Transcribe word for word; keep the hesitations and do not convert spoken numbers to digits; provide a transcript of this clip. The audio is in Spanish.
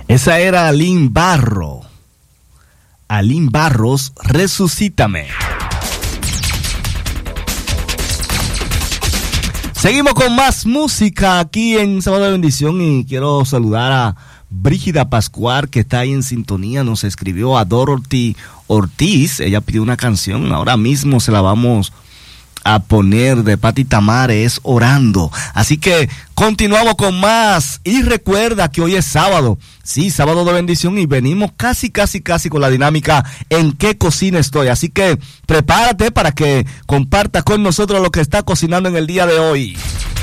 Esa era Aline Barro. Aline Barros, Resucítame. Seguimos con más música aquí en Sábado de Bendición y quiero saludar a Brígida Pascual, que está ahí en sintonía. Nos escribió a Dorothy Ortiz. Ella pidió una canción. Ahora mismo se la vamos a poner de Pati Tamares, Orando. Así que continuamos con más. Y recuerda que hoy es sábado. Sí, sábado de bendición. Y venimos casi, casi, casi con la dinámica ¿En qué cocina estoy? Así que prepárate para que compartas con nosotros lo que está cocinando en el día de hoy.